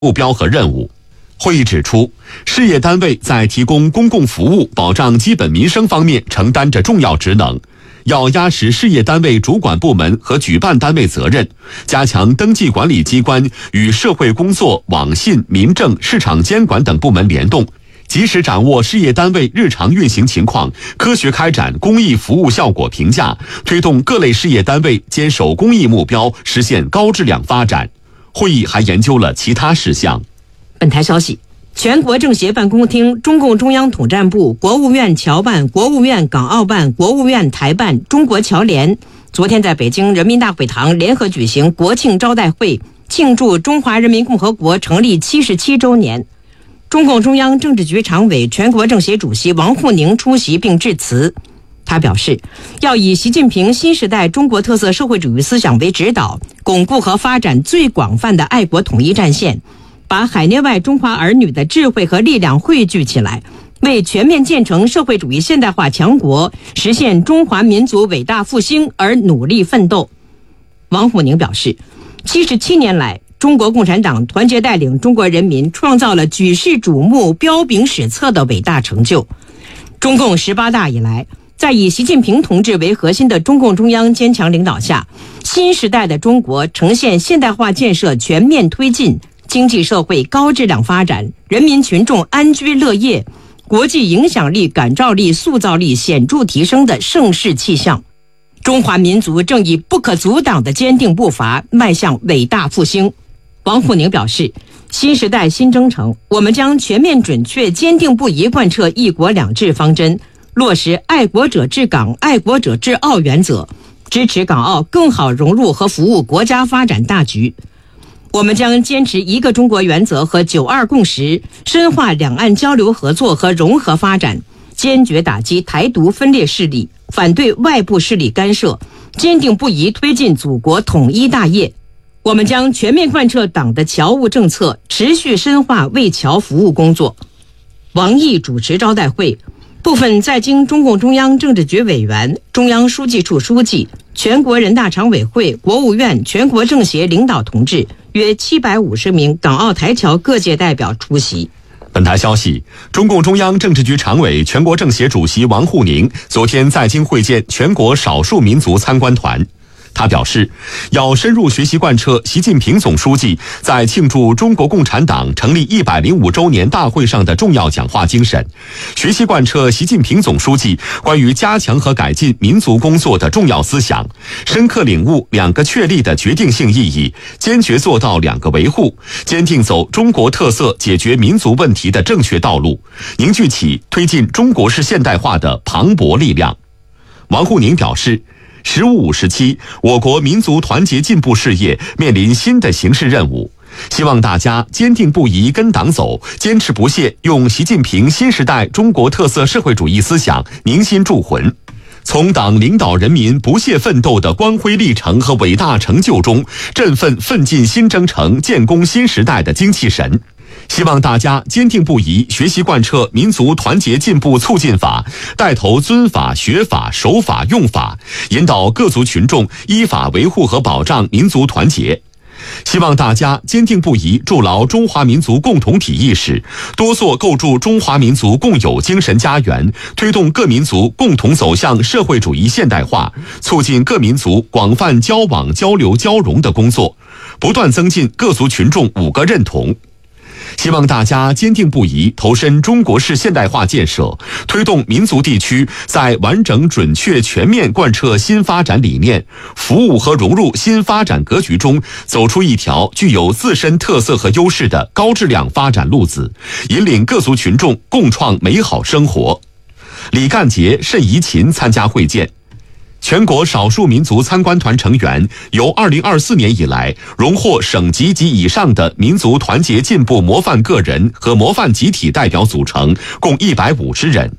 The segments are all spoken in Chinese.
目标和任务。会议指出，事业单位在提供公共服务、保障基本民生方面承担着重要职能，要压实事业单位主管部门和举办单位责任，加强登记管理机关与社会工作、网信、民政、市场监管等部门联动，及时掌握事业单位日常运行情况，科学开展公益服务效果评价，推动各类事业单位坚守公益目标，实现高质量发展。会议还研究了其他事项。 本台消息，全国政协办公厅、中共中央统战部、国务院侨办、国务院港澳办、国务院台办、中国侨联昨天在北京人民大会堂联合举行国庆招待会，庆祝中华人民共和国成立77周年。中共中央政治局常委、全国政协主席王沪宁出席并致辞。他表示，要以习近平新时代中国特色社会主义思想为指导，巩固和发展最广泛的爱国统一战线，把海内外中华儿女的智慧和力量汇聚起来，为全面建成社会主义现代化强国、实现中华民族伟大复兴而努力奋斗。王沪宁表示，77年来，中国共产党团结带领中国人民创造了举世瞩目、彪炳史册的伟大成就。中共18大以来，在以习近平同志为核心的中共中央坚强领导下，新时代的中国呈现现代化建设全面推进，经济社会高质量发展，人民群众安居乐业，国际影响力、感召力、塑造力显著提升的盛世气象。中华民族正以不可阻挡的坚定步伐迈向伟大复兴。王沪宁表示，新时代新征程，我们将全面准确坚定不移贯彻一国两制方针，落实爱国者治港、爱国者治澳原则，支持港澳更好融入和服务国家发展大局。我们将坚持一个中国原则和9·2共识，深化两岸交流合作和融合发展，坚决打击台独分裂势力，反对外部势力干涉，坚定不移推进祖国统一大业。我们将全面贯彻党的侨务政策，持续深化为侨服务工作。王毅主持招待会，部分在京中共中央政治局委员、中央书记处书记、全国人大常委会、国务院、全国政协领导同志约750名港澳台侨各界代表出席。 本台消息，中共中央政治局常委、全国政协主席王沪宁昨天在京会见全国少数民族参观团。他表示，要深入学习贯彻习近平总书记在庆祝中国共产党成立105周年大会上的重要讲话精神，学习贯彻习近平总书记关于加强和改进民族工作的重要思想，深刻领悟2个确立的决定性意义，坚决做到2个维护，坚定走中国特色解决民族问题的正确道路，凝聚起推进中国式现代化的磅礴力量。王沪宁表示，“15+5”时期，我国民族团结进步事业面临新的形势任务，希望大家坚定不移跟党走，坚持不懈用习近平新时代中国特色社会主义思想凝心铸魂，从党领导人民不懈奋斗的光辉历程和伟大成就中，振奋奋进新征程、建功新时代的精气神。希望大家坚定不移学习贯彻民族团结进步促进法，带头遵法、学法、守法、用法，引导各族群众依法维护和保障民族团结。希望大家坚定不移筑牢中华民族共同体意识，多做构筑中华民族共有精神家园，推动各民族共同走向社会主义现代化，促进各民族广泛交往、交流、交融的工作，不断增进各族群众5个认同。希望大家坚定不移投身中国式现代化建设，推动民族地区在完整、准确、全面贯彻新发展理念，服务和融入新发展格局中，走出一条具有自身特色和优势的高质量发展路子，引领各族群众共创美好生活。李干杰、谌贻琴参加会见。全国少数民族参观团成员由2024年以来荣获省级及以上的民族团结进步模范个人和模范集体代表组成，共150人。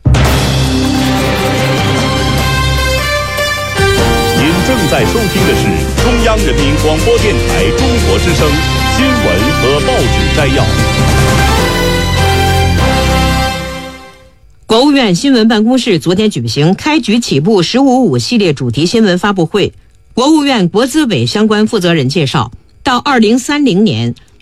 您正在收听的是中央人民广播电台中国之声新闻和报纸摘要。 国务院新闻办公室昨天举行开局起步“15+5”系列主题新闻发布会。国务院国资委相关负责人介绍，到2030年，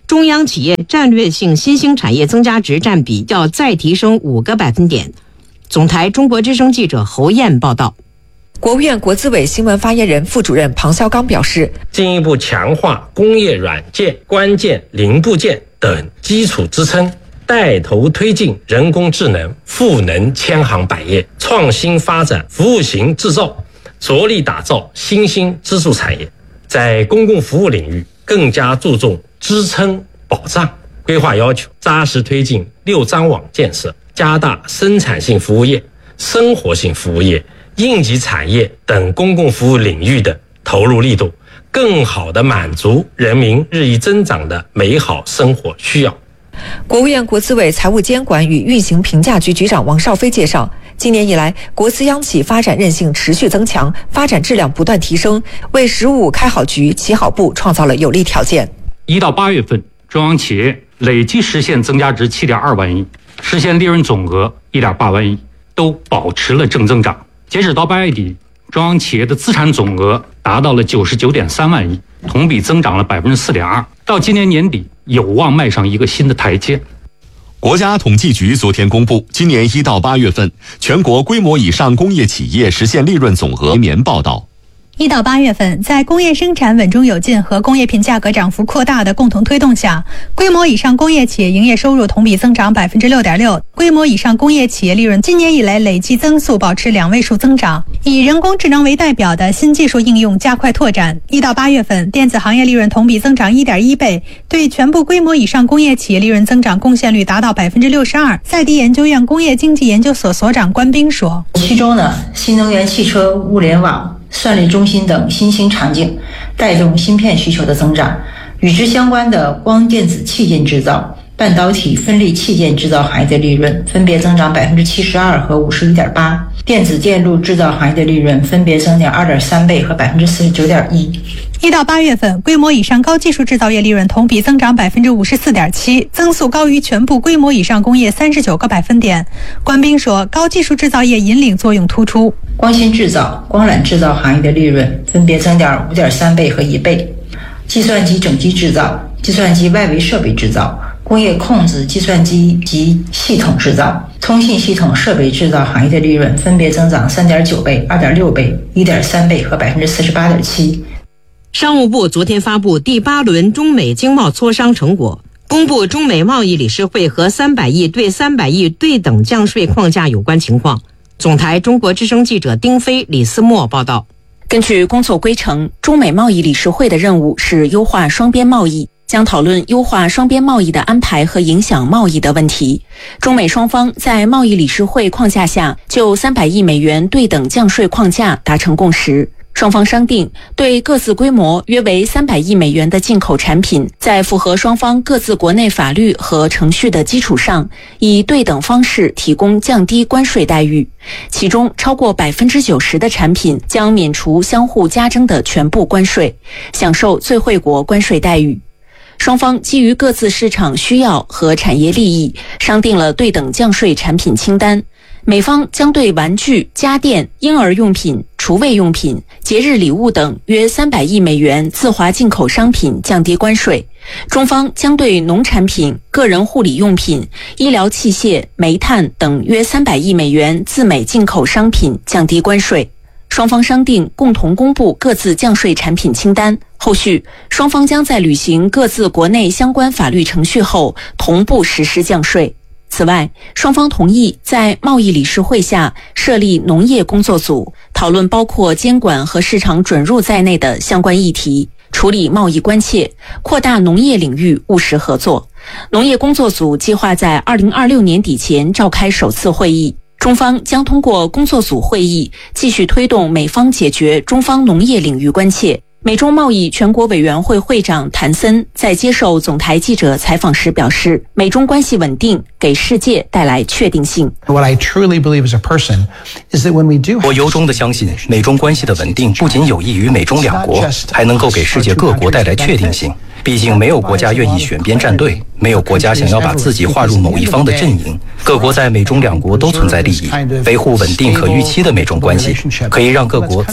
中央企业战略性新兴产业增加值占比要再提升5个百分点。总台中国之声记者侯燕报道。 国务院国资委新闻发言人、副主任庞肖刚表示， 进一步强化工业软件、关键零部件等基础支撑，带头推进人工智能赋能千行百业，创新发展服务型制造，着力打造新兴支柱产业。在公共服务领域更加注重支撑保障，规划要求扎实推进6张网建设，加大生产性服务业、生活性服务业、应急产业等公共服务领域的投入力度，更好地满足人民日益增长的美好生活需要。 国务院国资委财务监管与运行评价局局长王少飞介绍，今年以来，国资央企发展韧性持续增强，发展质量不断提升，为15开好局、起好步创造了有利条件。 1到8月份，中央企业累计实现增加值7.2万亿，实现利润总额1.8万亿，都保持了正增长。截止到8月底，中央企业的资产总额达到了99.3万亿，同比增长了4.2%。到今年年底，有望迈上一个新的台阶。 国家统计局昨天公布，今年1到8月份，全国规模以上工业企业实现利润总额年报道。 1到8月份，在工业生产稳中有进和工业品价格涨幅扩大的共同推动下，规模以上工业企业营业收入同比增长6.6%，规模以上工业企业利润今年以来累计增速保持2位数增长。以人工智能为代表的新技术应用加快拓展。1到8月份，电子行业利润同比增长1.1倍，对全部规模以上工业企业利润增长贡献率达到62%。赛迪研究院工业经济研究所所长关斌说：“ 其中呢，新能源汽车、物联网、算力中心等新兴场景带动芯片需求的增长，与之相关的光电子器件制造、半导体分立器件制造行业的利润分别增长72%和51.8%，电子电路制造行业的利润分别增长2.3倍和49.1%。 1到8月份，规模以上高技术制造业利润同比增长54.7%，增速高于全部规模以上工业39个百分点。关斌说，高技术制造业引领作用突出， 光芯制造、光缆制造行业的利润分别增长5.3倍和1倍，计算机整机制造、计算机外围设备制造、工业控制计算机及系统制造、通信系统设备制造行业的利润分别增长3.9倍、2.6倍、1.3倍和48.7%。 商务部昨天发布第8轮中美经贸磋商成果，公布中美贸易理事会和300亿对300亿对等降税框架有关情况。总台中国之声记者丁飞、李思墨报道。 根据工作规程，中美贸易理事会的任务是优化双边贸易，将讨论优化双边贸易的安排和影响贸易的问题。中美双方在贸易理事会框架下，就300亿美元对等降税框架达成共识。双方商定，对各自规模约为300亿美元的进口产品，在符合双方各自国内法律和程序的基础上，以对等方式提供降低关税待遇。其中，超过90%的产品将免除相互加征的全部关税，享受最惠国关税待遇。双方基于各自市场需要和产业利益，商定了对等降税产品清单。美方将对玩具、家电、婴儿用品、厨卫用品、节日礼物等约300亿美元自华进口商品降低关税，中方将对农产品、个人护理用品、医疗器械、煤炭等约300亿美元自美进口商品降低关税。双方商定共同公布各自降税产品清单，后续双方将在履行各自国内相关法律程序后同步实施降税。此外，双方同意在贸易理事会下设立农业工作组，讨论包括监管和市场准入在内的相关议题，处理贸易关切，扩大农业领域务实合作。农业工作组计划在2026年底前召开首次会议，中方将通过工作组会议继续推动美方解决中方农业领域关切。美中贸易全国委员会会长谭森在接受总台记者采访时表示，美中关系稳定给世界带来确定性。 我由衷地相信，美中关系的稳定不仅有益于美中两国，还能够给世界各国带来确定性。毕竟没有国家愿意选边站队，没有国家想要把自己划入某一方的阵营。各国在美中两国都存在利益，维护稳定可预期的美中关系，可以让各国